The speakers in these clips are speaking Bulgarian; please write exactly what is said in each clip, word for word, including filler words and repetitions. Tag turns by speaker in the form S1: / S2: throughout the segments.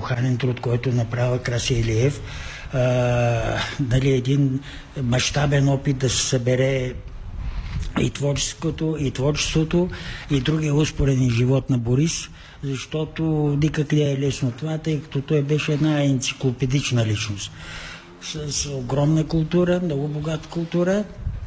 S1: епохален труд, който направи Краси Илиев. А, нали, един мащабен опит да се събере и творчеството, и творчеството, и другия успореден живот на Борис, защото никак не е лесно това, тъй като той беше една енциклопедична личност. С, с огромна култура, много богата култура,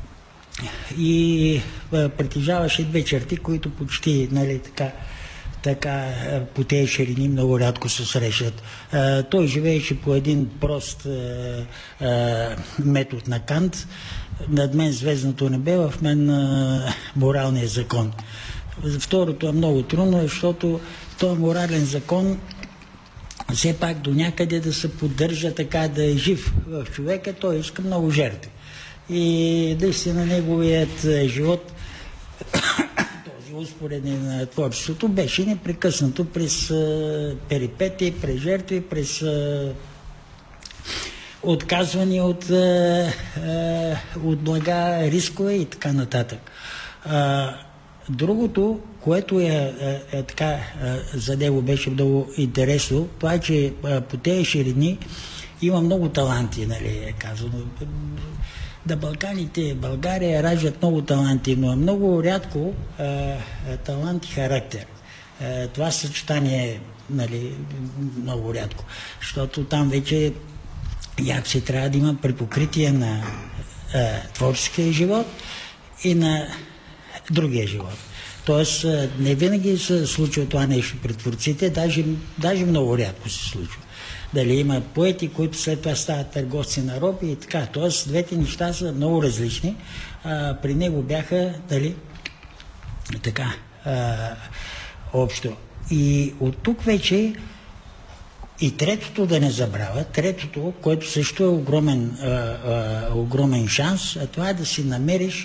S1: и а, притежаваше две черти, които почти, нали, така, така по тези ширини много рядко се срещат. А, той живееше по един прост а, а, метод на Кант. Над мен звездното небе, в мен а, моралния закон. Второто е много трудно, защото този морален закон все пак до някъде да се поддържа така, да е жив в човека, той иска много жертви. И наистина неговият живот, този успореден на творчеството, беше непрекъснато през а, перипетии, през жертви, през а, отказвания от, а, а, от блага, рискове и така нататък. А, другото, което е, е, е така е, за него беше много интересно, това е, че е, по тези ширини има много таланти, нали, е казано. Да, Балканите, България раждат много таланти, но е много рядко е, е, талант и характер. Е, това съчетание е, нали, много рядко, защото там вече някакси трябва да има препокритие на е, творческия живот и на другия живот. Тоест, не винаги се случва това нещо при творците, даже, даже много рядко се случва. Дали има поети, които след това стават търговци на роби и така. Тоест, двете неща са много различни. А, при него бяха, дали, така, а, общо. И от тук вече и третото да не забравя, третото, което също е огромен, а, а, огромен шанс, а това е да си намериш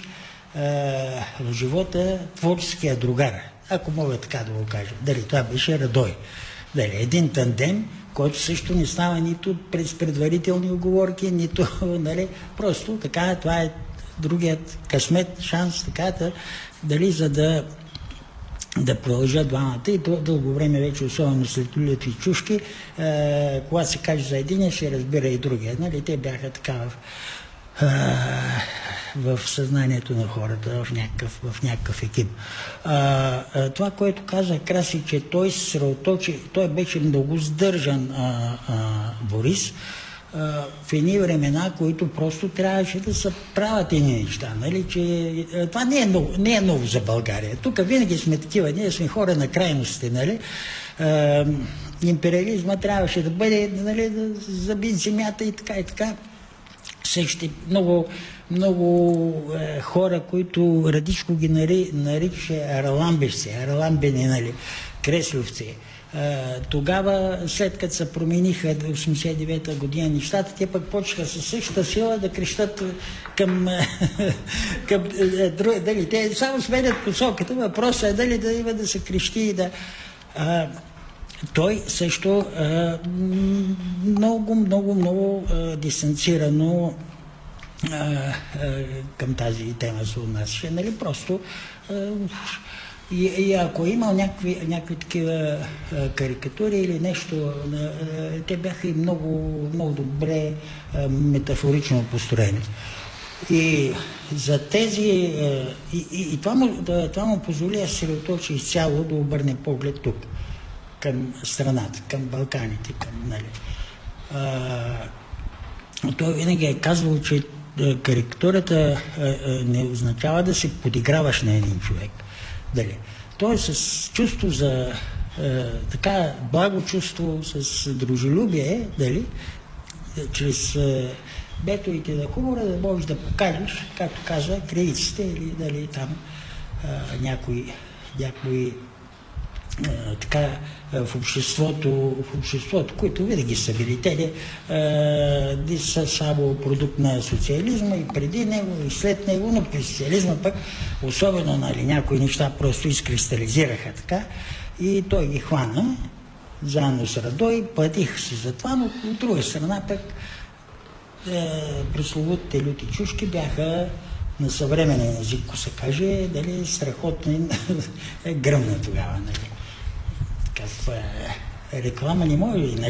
S1: в живота творческия другар, ако мога така да го кажа. Дали това беше Радой. Дали един тандем, който също не става нито през предварителни оговорки, нито, нали, просто така, това е другият късмет, шанс, така, да, дали за да да продължат двамата и дълго време вече, особено след Люлята и Чушки, е, когато се каже за единия, се разбира и другия. Нали, те бяха така в в съзнанието на хората, в някакъв, в някакъв екип. А, а, това, което каза Краси, че той се средоточи, той беше много сдържан а, а, Борис, а, в едни времена, които просто трябваше да се правят едни неща. Нали? Че, а, това не е, много, не е много за България. Тук винаги сме такива, ние сме хора на крайностите. Нали? А, империализма трябваше да бъде, нали, да забин земята и така и така. Също много, много е, хора, които Радичко ги нари, нарича араламбещи, араламбени, нали, кресловци. Е, тогава, след като се промениха до осемдесет и девета година нещата, те пък почнаха със същата сила да крещат към... към дали, те само сменят посоката. Въпросът е дали да има да се крещи и да... А, той също а, много, много, много а, дистанцирано а, а, към тази тема се отнасяше. Нали? Просто а, и, и ако имал някакви, някакви такива а, карикатури или нещо, а, те бяха и много, много добре а, метафорично построени. И за тези... А, и, и, и това, му, да, това му позволи да се съсредоточи изцяло, да обърне поглед тук, към страната, към Балканите, към, нали. А, той винаги е казвал, че а, карикатурата а, а, не означава да се подиграваш на един човек. Дали. Той е с чувство за а, така благо чувство, с дружелюбие, дали, чрез а, бетовите на хумора да можеш да покажеш, както казва, критиците или дали там а, някои, някои Uh, така uh, в обществото, в обществото, които винаги са били те, uh, са само продукт на социализма и преди него, и след него, но при социализма пък, особено, нали, някои неща просто изкристализираха така и той ги хвана заедно с Радой, платиха си за това, но от друга страна пък uh, пресловутите Люти Чушки бяха на съвременен език, ако се каже, дали страхотно е гръмна тогава, нали. Каква реклама не може, нали?